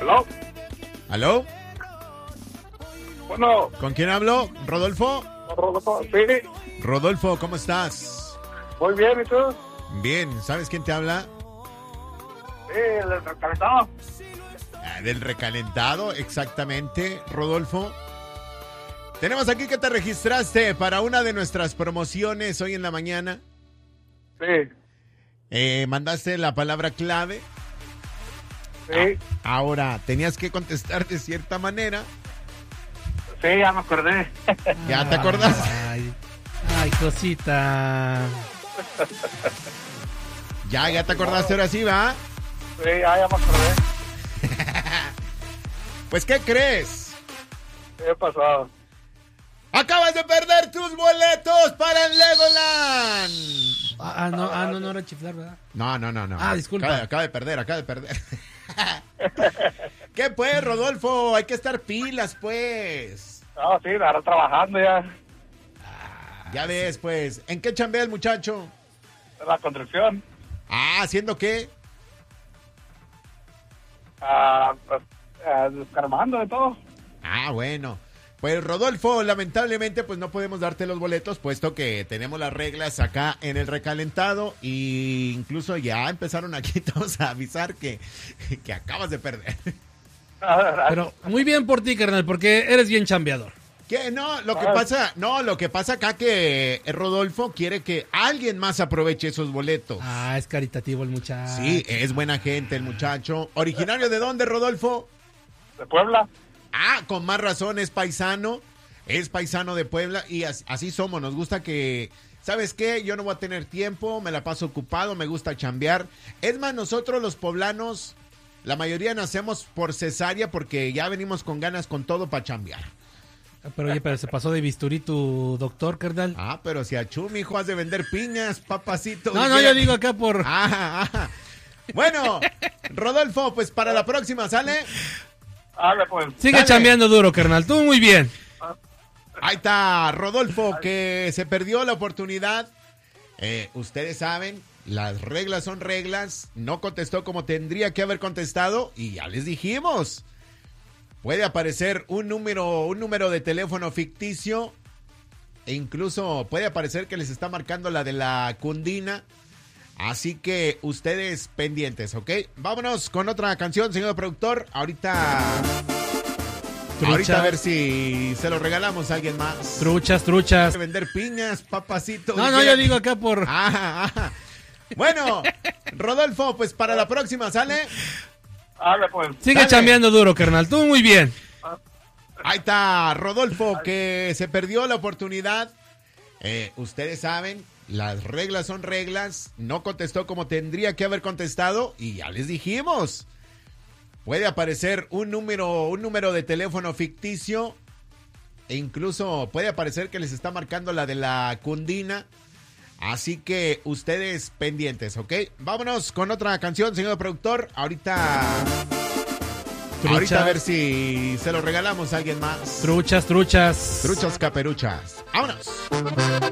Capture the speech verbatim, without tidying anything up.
¿Aló? ¿Aló? Bueno. ¿Con quién hablo? ¿Rodolfo? Rodolfo, sí. Rodolfo, ¿cómo estás? Muy bien, ¿y tú? Bien, ¿sabes quién te habla? Sí, el recalentado. Ah, del recalentado, exactamente, Rodolfo. Tenemos aquí que te registraste para una de nuestras promociones hoy en la mañana. Sí. Eh, mandaste la palabra clave. Sí. Ah, ahora, tenías que contestar de cierta manera. Sí, ya me acordé. ¿Ya te acordás? Ay, ay, cosita. Ya, ya te acordaste ahora sí, ¿va? Sí, ya, ya me acordé. Pues, ¿qué crees? ¿Qué ha pasado? ¡Acabas de perder tus boletos para el Legoland! Ah, no, ah, no, no era chiflar, ¿verdad? No, no, no, no. Ah, disculpa. Acaba, acaba de perder, acaba de perder. ¿Qué pues, Rodolfo? Hay que estar pilas, pues. No, sí, ahora trabajando ya. Ya ves, pues. ¿En qué chambea el muchacho? En la construcción. Ah, ¿haciendo qué? Ah, pues, ah, descarmando de todo. Ah, bueno. Pues Rodolfo, lamentablemente pues no podemos darte los boletos puesto que tenemos las reglas acá en el recalentado e incluso ya empezaron aquí todos a avisar que, que acabas de perder. Pero muy bien por ti, carnal, porque eres bien chambeador. ¿Qué? No, lo que pasa, no, lo que pasa acá que Rodolfo quiere que alguien más aproveche esos boletos. Ah, es caritativo el muchacho. Sí, es buena gente el muchacho. ¿Originario de dónde, Rodolfo? De Puebla. Ah, con más razón, es paisano, es paisano de Puebla y as, así somos, nos gusta que, ¿sabes qué? Yo no voy a tener tiempo, me la paso ocupado, me gusta chambear. Es más, nosotros los poblanos, la mayoría nacemos por cesárea porque ya venimos con ganas con todo para chambear. Pero oye, pero se pasó de bisturí tu doctor, carnal. Ah, pero si a Chu, mi hijo, has de vender piñas, papacito. No, no, yo digo acá por... Ah, ah. Bueno, Rodolfo, pues para la próxima, ¿sale? Dale, pues. Sigue Dale. chambeando duro, carnal. Tú muy bien. Ahí está, Rodolfo, que se perdió la oportunidad. Eh, ustedes saben, las reglas son reglas. No contestó como tendría que haber contestado y ya les dijimos. Puede aparecer un número, un número de teléfono ficticio e incluso puede aparecer que les está marcando la de la Cundina. Así que ustedes pendientes, ¿ok? Vámonos con otra canción, señor productor. Ahorita... Truchas. Ahorita a ver si se lo regalamos a alguien más. Truchas, truchas. Vender piñas, papacito. No, no, yo digo acá por... Ah, ah. Bueno, Rodolfo, pues para la próxima, ¿sale? Dale, pues. Sigue Dale. chambeando duro, carnal. Tú muy bien. Ahí está, Rodolfo, que se perdió la oportunidad. Eh, ustedes saben, las reglas son reglas. No contestó como tendría que haber contestado y ya les dijimos. Puede aparecer un número, un número de teléfono ficticio e incluso puede aparecer que les está marcando la de la Cundina. Así que ustedes pendientes, ¿ok? Vámonos con otra canción, señor productor. Ahorita... Truchas. Ahorita a ver si se lo regalamos a alguien más. Truchas, truchas. Truchas caperuchas. ¡Vámonos!